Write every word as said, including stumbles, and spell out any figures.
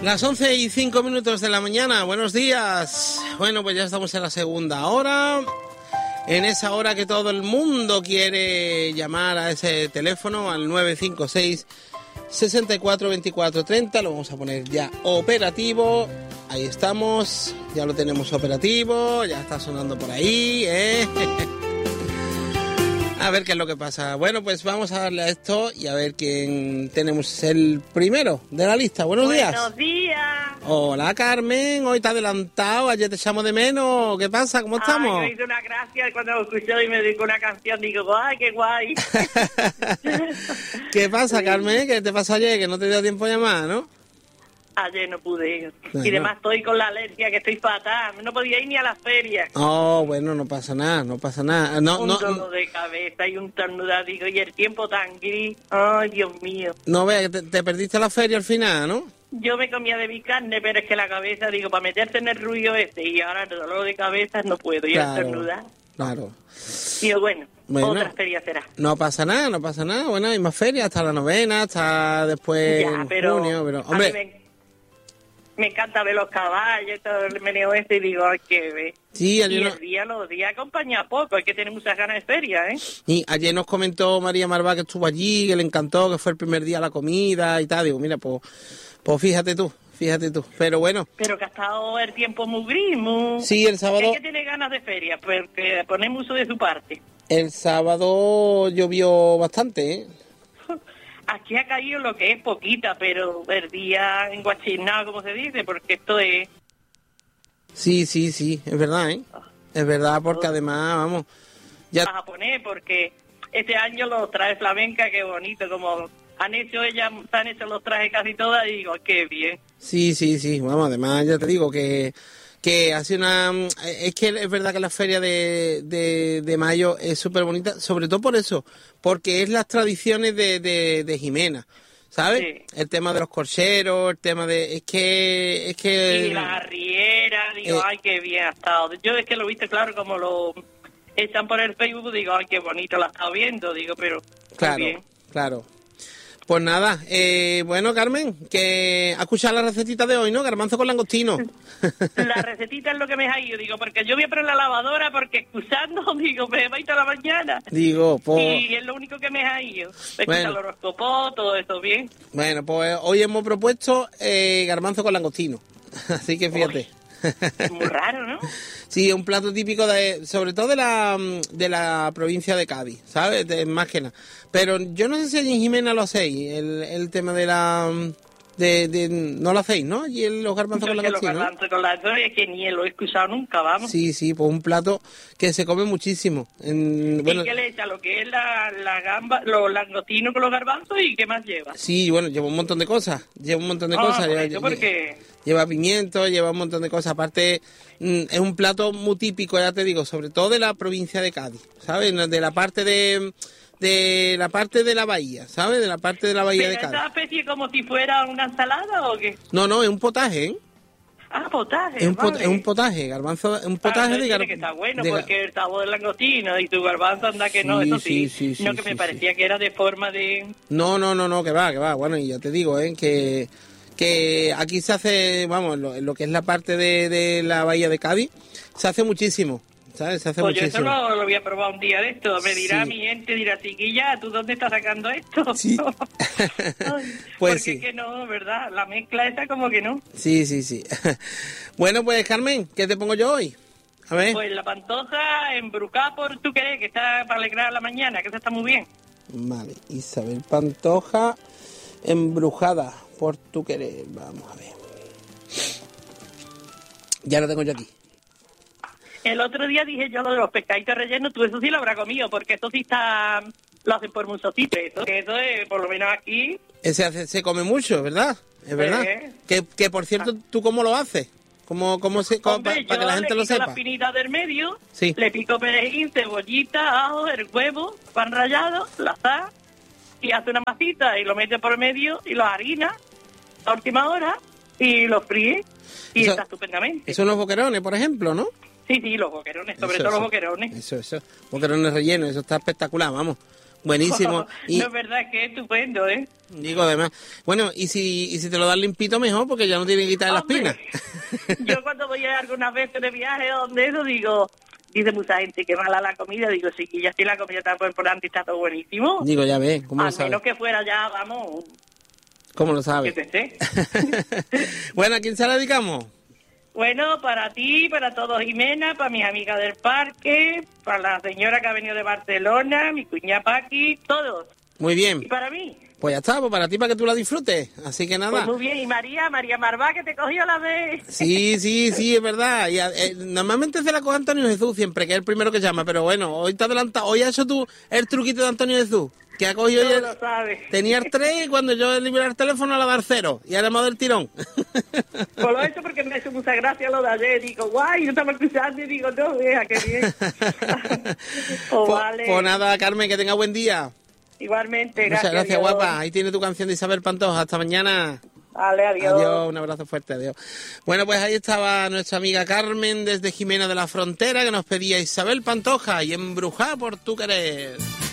Las once y cinco minutos de la mañana, buenos días. Bueno, pues ya estamos en la segunda hora. En esa hora que todo el mundo quiere llamar a ese teléfono, al nueve cinco seis, seis cuatro, dos cuatro tres cero, lo vamos a poner ya operativo. Ahí estamos, ya lo tenemos operativo, ya está sonando por ahí, ¿eh? A ver qué es lo que pasa. Bueno, pues vamos a darle a esto y a ver quién tenemos el primero de la lista. Buenos días. Buenos días. Hola, Carmen. Hoy te has adelantado. Ayer te echamos de menos. ¿Qué pasa? ¿Cómo estamos? Ay, me hizo una gracia cuando lo escuché y me dedicó una canción. Digo, ay, qué guay. ¿Qué pasa, Carmen? ¿Qué te pasó ayer? Que no te dio tiempo a llamar, ¿no? Ayer no pude. Bueno. Y además estoy con la alergia, que estoy fatal. No podía ir ni a las ferias. Oh, bueno, no pasa nada, no pasa nada. No, un no, dolor de cabeza y un tornudado. Digo, y el tiempo tan gris. Ay, Dios mío. no veas que te, te perdiste la feria al final, ¿no? Yo me comía de mi carne, pero es que la cabeza, digo, para meterte en el ruido este, y ahora el dolor de cabeza no puedo. Y Claro, el tornudar. claro. Digo, bueno, Bueno. otra feria será. No pasa nada, no pasa nada. Bueno, hay más ferias, hasta la novena, hasta después Ya, en pero junio, pero a mí hombre, me, me encanta ver los caballos, todo el meneo este, y digo, ay, qué ve. sí, Y ayer, no- el día, los días acompaña poco, hay que tener muchas ganas de feria, ¿eh? y ayer nos comentó María Marvá que estuvo allí, que le encantó, que fue el primer día la comida y tal. Digo, mira, pues, pues fíjate tú, fíjate tú. Pero bueno, Pero que ha estado el tiempo muy gris, muy... sí, el sábado, Hay que tener ganas de feria, porque ponemos uso de su parte. el sábado llovió bastante, ¿eh? Aquí ha caído lo que es poquita, pero el día en Guachinao, como se dice, porque esto es... Sí, sí, sí, es verdad, ¿eh? Es verdad, porque además, vamos, ya, Vas a poner, porque este año los trajes flamenca, qué bonito, como han hecho ellas, han hecho los trajes casi todas, y digo, qué bien. sí, sí, sí, vamos, además ya te digo que, que hace una... Es que es verdad que la feria de, de, de mayo es súper bonita, sobre todo por eso, porque es las tradiciones de, de, de Jimena, ¿sabes? Sí. El tema de los corcheros, el tema de... Es que... Es que Y la arriera, digo, eh, ay, qué bien ha estado. Yo es que lo viste, claro, como lo echan por el Facebook, digo, ay, qué bonito lo ha estado viendo, digo, pero qué claro, bien. claro. Pues nada, eh, bueno, Carmen, que ha escuchado la recetita de hoy, ¿no? Garbanzo con langostino. La recetita es lo que me ha ido, digo, porque yo voy a poner la lavadora, porque escuchando, digo, me va a ir toda la mañana. Digo, pues... Y es lo único que me ha ido. Me Bueno. quita el horóscopo, todo eso bien. Bueno, pues hoy hemos propuesto eh, garbanzo con langostino. Así que fíjate. Es muy raro, ¿no? Sí, es un plato típico de, sobre todo de la, de la provincia de Cádiz, ¿sabes? De, más que nada. Pero yo no sé si allí en Jimena lo hacéis, el, el tema de la... De, de, no lo hacéis, ¿no? Y el, los garbanzos Yo con que los langostino, ¿no? garbanzos con la historia es que ni lo he escuchado nunca, vamos. Sí, sí, pues un plato que se come muchísimo. En, bueno, ¿Y qué le echa? Lo que es la, la gamba, los langostinos con los garbanzos, ¿y qué más lleva? sí, bueno, lleva un montón de cosas. Lleva un montón de Ah, cosas. por Lleva, eso, porque... lleva pimiento, lleva un montón de cosas. Aparte, mm, es un plato muy típico, ya te digo, sobre todo de la provincia de Cádiz, ¿sabes? De la parte de... de la parte de la bahía, ¿sabes? De la parte de la bahía ¿Pero de Cádiz. esa especie como si fuera una ensalada o qué? No, no, es un potaje, ¿eh? Ah, potaje, Es un, pot- vale. es un potaje, garbanzo, es un Ah, potaje entonces de tiene gar- que está bueno, de gar- porque el sabor del langostino y tu garbanzo anda que no, Sí, eso sí. sí, sí, no sí, que sí, me parecía que era de forma de... No, no, no, no, que va, que va. Bueno, y ya te digo, ¿eh? Que, que aquí se hace, vamos, en lo, en lo que es la parte de, de la bahía de Cádiz, se hace muchísimo, ¿sabes? Se hace Pues yo eso muchísimo. lo, lo voy a probar un día de esto. Me dirá Sí. mi gente, dirá, chiquilla, ¿tú dónde estás sacando esto? Sí. Ay, Pues porque sí. es que no, ¿verdad? La mezcla esa como que no. Sí, sí, sí. Bueno, pues Carmen, ¿qué te pongo yo hoy? A ver. Pues la pantoja embrucada por tu querer, que está para alegrar la mañana, que eso está muy bien. Vale, Isabel Pantoja, embrujada por tu querer. Vamos a ver. Ya lo tengo yo aquí. El otro día dije yo lo de los pescaditos rellenos, tú eso sí lo habrás comido, porque eso sí está... Lo hacen por muchos sitios, eso, que eso es, por lo menos aquí... Ese hace- se come mucho, ¿verdad? Es verdad. Sí. Que, que por cierto, ¿tú cómo lo haces? ¿Cómo, cómo se, cómo- Hombre, pa- para que yo la gente le lo quito sepa? las pinitas del medio, Sí. le pico perejil, cebollita, ajo, el huevo, pan rallado, la sal, y hace una masita y lo mete por medio y lo harina a última hora y lo fríe y Eso- está estupendamente. Eso son los boquerones, por ejemplo, ¿no? Sí, sí, los boquerones, sobre Eso, todo eso. los boquerones. Eso, eso. Boquerones rellenos, eso está espectacular, vamos. Buenísimo. Y, no es verdad que es estupendo, ¿eh? Digo, además, bueno, y si, y si te lo das limpito mejor, porque ya no tiene que quitar las espinas. Yo cuando voy a algunas veces de viaje donde eso, digo, dice mucha gente que mala la comida, digo, sí, que ya sí la comida está por delante y está todo buenísimo. Digo, ya ves, ¿cómo Al lo sabes? menos que fuera ya, vamos, ¿Cómo lo sabes? que te sé. Bueno, ¿a quién se la dedicamos? Bueno, para ti, para todos, Jimena, para mis amigas del parque, para la señora que ha venido de Barcelona, mi cuñada Paqui, todos. Muy bien. Y para mí. Pues ya está, pues para ti, para que tú la disfrutes. Así que nada. Pues muy bien. Y María, María Marvá, que te cogió la vez. Sí, sí, sí, es verdad. Y, eh, normalmente se la coge Antonio Jesús siempre, que es el primero que llama. Pero bueno, hoy te adelanta. Hoy has hecho tú el truquito de Antonio Jesús. Que ha cogido No ya- lo sabes. Tenía el tres y cuando yo liberé el teléfono la dar cero. Y ahora hemos del tirón. Por lo hecho, porque me hizo mucha gracia lo de ayer. Digo, guay, yo estaba escuchando y digo, no, vea, qué bien. Oh, Pues vale. pues nada, Carmen, que tenga buen día. Igualmente, Muchas gracias. gracias, adiós. guapa. Ahí tiene tu canción de Isabel Pantoja. Hasta mañana. Vale, adiós. Adiós, un abrazo fuerte, adiós. Bueno, pues ahí estaba nuestra amiga Carmen desde Jimena de la Frontera, que nos pedía Isabel Pantoja y Embrujá por tu querer.